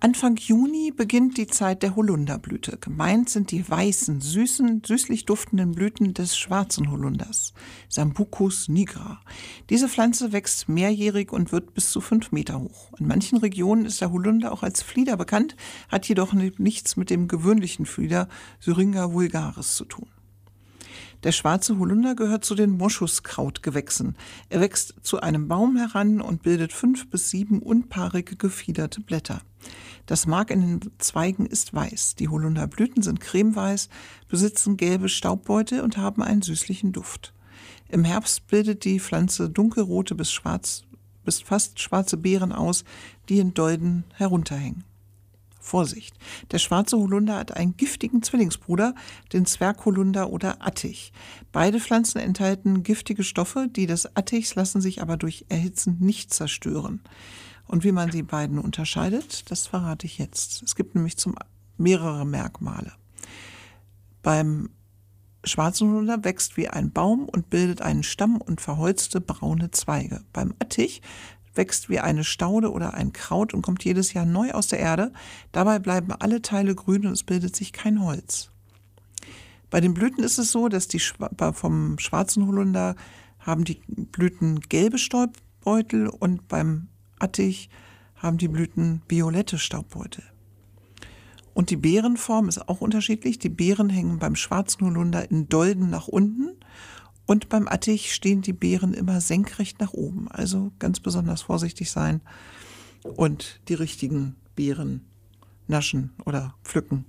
Anfang Juni beginnt die Zeit der Holunderblüte. Gemeint sind die weißen, süßlich duftenden Blüten des schwarzen Holunders, Sambucus nigra. Diese Pflanze wächst mehrjährig und wird bis zu 5 Meter hoch. In manchen Regionen ist der Holunder auch als Flieder bekannt, hat jedoch nichts mit dem gewöhnlichen Flieder Syringa vulgaris zu tun. Der schwarze Holunder gehört zu den Moschuskrautgewächsen. Er wächst zu einem Baum heran und bildet 5 bis 7 unpaarige gefiederte Blätter. Das Mark in den Zweigen ist weiß. Die Holunderblüten sind cremeweiß, besitzen gelbe Staubbeutel und haben einen süßlichen Duft. Im Herbst bildet die Pflanze dunkelrote bis fast schwarze Beeren aus, die in Dolden herunterhängen. Vorsicht! Der schwarze Holunder hat einen giftigen Zwillingsbruder, den Zwergholunder oder Attich. Beide Pflanzen enthalten giftige Stoffe, die des Attichs lassen sich aber durch Erhitzen nicht zerstören. Und wie man die beiden unterscheidet, das verrate ich jetzt. Es gibt nämlich mehrere Merkmale. Beim schwarzen Holunder wächst wie ein Baum und bildet einen Stamm und verholzte braune Zweige. Beim Attich wächst wie eine Staude oder ein Kraut und kommt jedes Jahr neu aus der Erde. Dabei bleiben alle Teile grün und es bildet sich kein Holz. Bei den Blüten ist es so, dass vom schwarzen Holunder haben die Blüten gelbe Staubbeutel und beim Attich haben die Blüten violette Staubbeutel. Und die Beerenform ist auch unterschiedlich. Die Beeren hängen beim schwarzen Holunder in Dolden nach unten und beim Attich stehen die Beeren immer senkrecht nach oben. Also ganz besonders vorsichtig sein und die richtigen Beeren naschen oder pflücken.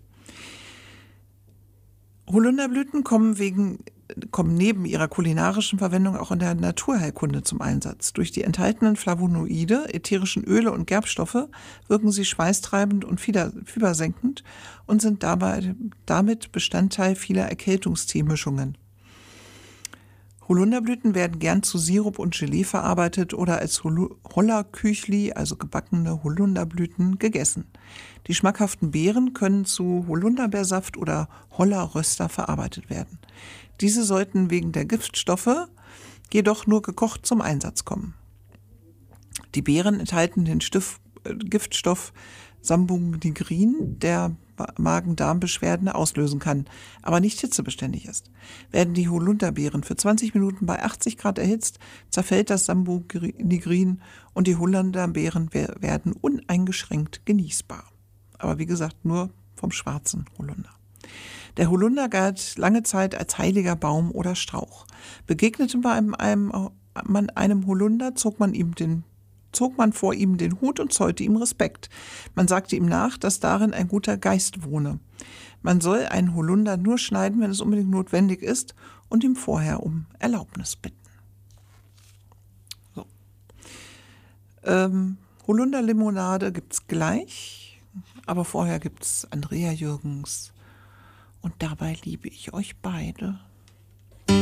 Holunderblüten kommen neben ihrer kulinarischen Verwendung auch in der Naturheilkunde zum Einsatz. Durch die enthaltenen Flavonoide, ätherischen Öle und Gerbstoffe wirken sie schweißtreibend und fiebersenkend und sind damit Bestandteil vieler Erkältungsteemischungen. Holunderblüten werden gern zu Sirup und Gelee verarbeitet oder als Hollerküchli, also gebackene Holunderblüten, gegessen. Die schmackhaften Beeren können zu Holunderbeersaft oder Hollerröster verarbeitet werden. Diese sollten wegen der Giftstoffe jedoch nur gekocht zum Einsatz kommen. Die Beeren enthalten den Giftstoff Sambundigrin, der Magen-Darm-Beschwerden auslösen kann, aber nicht hitzebeständig ist. Werden die Holunderbeeren für 20 Minuten bei 80 Grad erhitzt, zerfällt das Sambundigrin und die Holunderbeeren werden uneingeschränkt genießbar. Aber wie gesagt, nur vom schwarzen Holunder. Der Holunder galt lange Zeit als heiliger Baum oder Strauch. Begegnete man einem Holunder, zog man vor ihm den Hut und zollte ihm Respekt. Man sagte ihm nach, dass darin ein guter Geist wohne. Man soll einen Holunder nur schneiden, wenn es unbedingt notwendig ist, und ihm vorher um Erlaubnis bitten. So. Holunderlimonade gibt's gleich, aber vorher gibt's Andrea Jürgens. Und dabei liebe ich euch beide.